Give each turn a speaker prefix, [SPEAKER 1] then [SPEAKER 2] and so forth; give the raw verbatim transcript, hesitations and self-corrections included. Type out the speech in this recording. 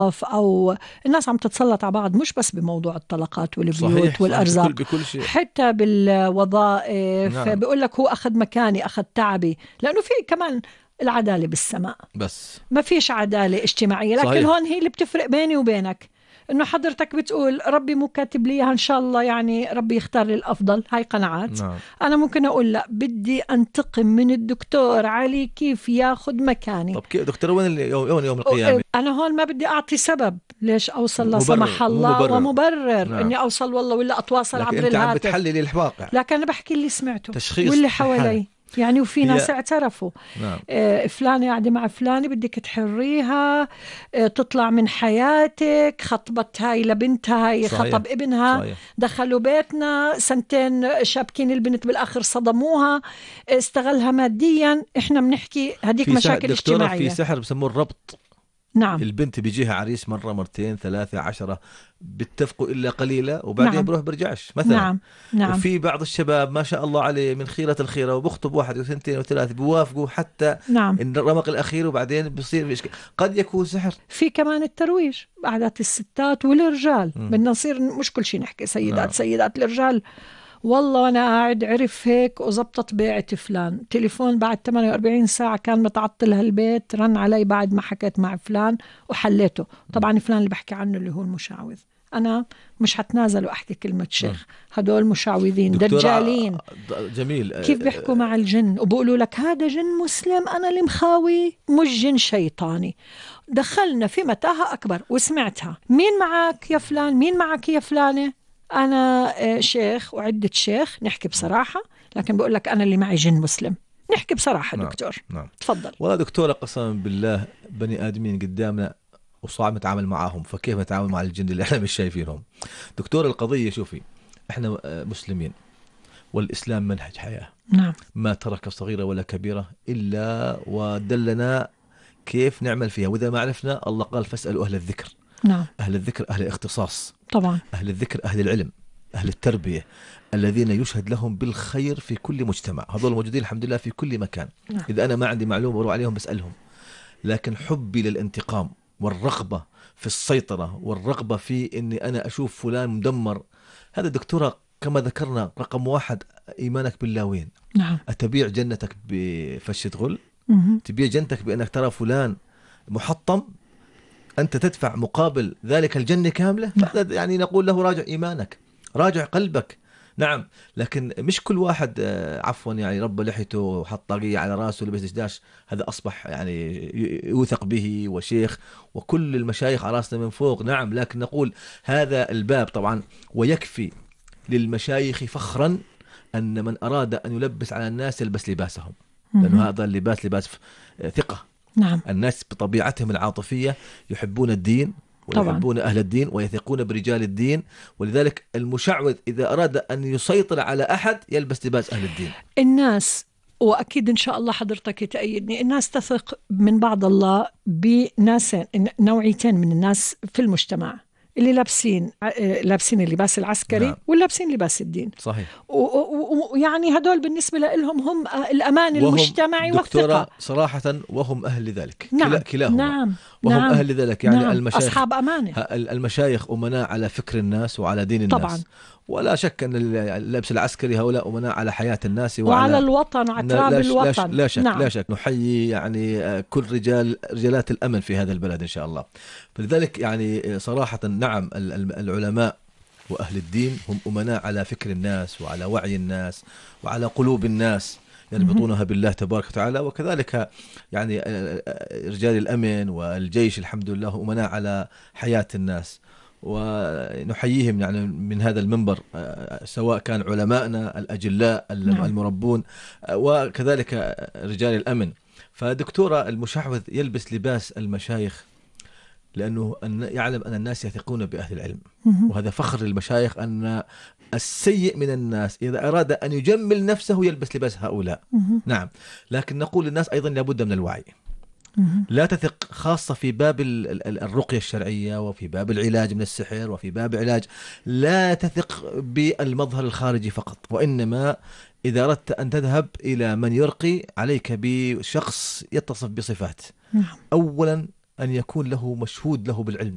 [SPEAKER 1] أو الناس عم تتسلط على بعض، مش بس بموضوع الطلقات والبيوت
[SPEAKER 2] صحيح
[SPEAKER 1] والأرزاق،
[SPEAKER 2] صحيح بكل, بكل شيء.
[SPEAKER 1] حتى بالوظائف.
[SPEAKER 2] نعم.
[SPEAKER 1] بيقول لك هو أخذ مكاني أخذ تعبي، لأنه في كمان العدالة بالسماء،
[SPEAKER 2] بس
[SPEAKER 1] ما فيش عدالة اجتماعية. لكن
[SPEAKER 2] صحيح.
[SPEAKER 1] هون هي اللي بتفرق بيني وبينك، إنه حضرتك بتقول ربي مو كاتب لي إن شاء الله، يعني ربي يختار لي الأفضل، هاي قناعات.
[SPEAKER 2] نعم.
[SPEAKER 1] أنا ممكن أقول لا، بدي أنتقم من الدكتور علي كيف ياخذ مكاني.
[SPEAKER 2] طب كيف دكتور، وين يوم يوم القيامة؟
[SPEAKER 1] أنا هون ما بدي أعطي سبب ليش أوصل لا سمح
[SPEAKER 2] مبرر
[SPEAKER 1] الله
[SPEAKER 2] مبرر.
[SPEAKER 1] ومبرر
[SPEAKER 2] نعم.
[SPEAKER 1] إني أوصل والله، ولا أتواصل
[SPEAKER 2] لكن
[SPEAKER 1] عبر
[SPEAKER 2] أنت عم
[SPEAKER 1] الهاتف.
[SPEAKER 2] بتحللي الحواقع،
[SPEAKER 1] لكن أنا بحكي اللي سمعته
[SPEAKER 2] تشخيص
[SPEAKER 1] واللي
[SPEAKER 2] حالة.
[SPEAKER 1] حوالي يعني، وفي ناس
[SPEAKER 2] هي...
[SPEAKER 1] اعترفوا.
[SPEAKER 2] نعم.
[SPEAKER 1] آه فلانة قاعدة مع فلانة بدك تحريها، آه تطلع من حياتك، خطبت هاي لبنتها، هاي
[SPEAKER 2] صحيح.
[SPEAKER 1] خطب ابنها.
[SPEAKER 2] صحيح.
[SPEAKER 1] دخلوا بيتنا سنتين شابكين البنت، بالآخر صدموها، استغلها ماديا. احنا بنحكي هديك مشاكل اجتماعية.
[SPEAKER 2] في سحر بسموه الربط.
[SPEAKER 1] نعم.
[SPEAKER 2] البنت بيجيها عريس مرة مرتين ثلاثة عشرة، بتتفقوا إلا قليلة وبعدين
[SPEAKER 1] نعم.
[SPEAKER 2] بروح برجعش مثلا.
[SPEAKER 1] نعم. نعم.
[SPEAKER 2] وفي بعض الشباب ما شاء الله عليه من خيرة الخيرة وبخطب واحد وثنتين وثلاثة بيوافقوا حتى
[SPEAKER 1] نعم.
[SPEAKER 2] الرمق الأخير، وبعدين بيصير في إشكال. قد يكون سحر.
[SPEAKER 1] في كمان الترويج، عادات الستات والرجال. بدنا نصير مش كل شيء نحكي سيدات. نعم. سيدات الرجال، والله أنا قاعد عرف هيك وزبطت بيعة فلان، تليفون بعد ثمانية وأربعين ساعة كان متعطل هالبيت، رن علي بعد ما حكيت مع فلان وحليته. طبعا فلان اللي بحكي عنه اللي هو المشعوذ. أنا مش هتنازل وأحكي كلمة شيخ، هدول مشعوذين دجالين.
[SPEAKER 2] جميل.
[SPEAKER 1] كيف بيحكوا مع الجن وبقولوا لك هذا جن مسلم، أنا اللي مخاوي مش جن شيطاني. دخلنا في متاهة أكبر. وسمعتها، مين معك يا فلان، مين معك يا فلانة؟ أنا شيخ وعدة شيخ، نحكي بصراحة. لكن بقول لك أنا اللي معي جن مسلم، نحكي بصراحة. نعم. دكتور.
[SPEAKER 2] نعم.
[SPEAKER 1] تفضل.
[SPEAKER 2] والله دكتورة قسما بالله بني آدمين قدامنا وصعب نتعامل معاهم، فكيف نتعامل مع الجن اللي احنا مش شايفينهم؟ دكتور القضية شوفي، احنا مسلمين والإسلام منهج حياة.
[SPEAKER 1] نعم.
[SPEAKER 2] ما ترك صغيرة ولا كبيرة إلا ودلنا كيف نعمل فيها، وإذا ما عرفنا الله قال فاسألوا أهل الذكر.
[SPEAKER 1] نعم.
[SPEAKER 2] أهل الذكر أهل الاختصاص
[SPEAKER 1] طبعا.
[SPEAKER 2] أهل الذكر أهل العلم أهل التربية، الذين يشهد لهم بالخير في كل مجتمع. هذول موجودين الحمد لله في كل مكان. نعم. إذا أنا ما عندي معلومة بروح عليهم بسألهم. لكن حبي للانتقام والرغبة في السيطرة والرغبة في أني أنا أشوف فلان مدمر، هذا دكتورة كما ذكرنا رقم واحد إيمانك بالله وين.
[SPEAKER 1] نعم.
[SPEAKER 2] أتبيع جنتك بفشة غل؟
[SPEAKER 1] مه.
[SPEAKER 2] تبيع جنتك بأنك ترى فلان محطم، أنت تدفع مقابل ذلك الجنة كاملة. نعم. يعني نقول له راجع إيمانك، راجع قلبك. نعم. لكن مش كل واحد عفوا يعني رب لحيته وحط طاقية على راسه ولبس دشداش هذا أصبح يعني يوثق به وشيخ، وكل المشايخ على راسنا من فوق. نعم. لكن نقول هذا الباب طبعا، ويكفي للمشايخ فخرا أن من أراد أن يلبس على الناس يلبس لباسهم، لأنه هذا اللباس لباس ثقة.
[SPEAKER 1] نعم.
[SPEAKER 2] الناس بطبيعتهم العاطفية يحبون الدين ويحبون أهل الدين ويثقون برجال الدين، ولذلك المشعوذ إذا أراد أن يسيطر على أحد يلبس لباس أهل الدين.
[SPEAKER 1] الناس، وأكيد إن شاء الله حضرتك تأيدني، الناس تثق من بعض الله بناسين، نوعيتين من الناس في المجتمع، اللي لابسين لابسين اللباس العسكري. نعم. واللابسين لباس الدين.
[SPEAKER 2] صحيح.
[SPEAKER 1] ويعني هدول بالنسبة لهم هم الأمان المجتمعي والثقة
[SPEAKER 2] صراحة، وهم أهل لذلك.
[SPEAKER 1] نعم.
[SPEAKER 2] كلاهما.
[SPEAKER 1] نعم.
[SPEAKER 2] وهم
[SPEAKER 1] نعم.
[SPEAKER 2] أهل لذلك. يعني
[SPEAKER 1] نعم.
[SPEAKER 2] المشايخ
[SPEAKER 1] أصحاب أمانة.
[SPEAKER 2] المشايخ أمناء على فكر الناس وعلى دين الناس. طبعا. ولا شك أن اللبس العسكري هؤلاء أمناء على حياة الناس
[SPEAKER 1] وعلى, وعلى الوطن وعلى تراب الوطن.
[SPEAKER 2] لا شك.
[SPEAKER 1] نعم.
[SPEAKER 2] لا شك. نحيي يعني كل رجال رجالات الأمن في هذا البلد إن شاء الله. فلذلك يعني صراحة نعم العلماء وأهل الدين هم أمناء على فكر الناس وعلى وعي الناس وعلى قلوب الناس، يربطونها بالله تبارك وتعالى. وكذلك يعني رجال الأمن والجيش الحمد لله أمناء على حياة الناس، ونحييهم يعني من هذا المنبر، سواء كان علماءنا الأجلاء المربون وكذلك رجال الأمن. فدكتورة المشعوذ يلبس لباس المشايخ لأنه يعلم أن الناس يثقون بأهل العلم، وهذا فخر للمشايخ أن السيء من الناس إذا أراد أن يجمل نفسه يلبس لباس هؤلاء. نعم. لكن نقول للناس أيضا لابد من الوعي. لا تثق، خاصة في باب الرقية الشرعية وفي باب العلاج من السحر وفي باب علاج، لا تثق بالمظهر الخارجي فقط، وإنما إذا أردت أن تذهب إلى من يرقي عليك بشخص يتصف بصفات. أولا أن يكون له مشهود له بالعلم،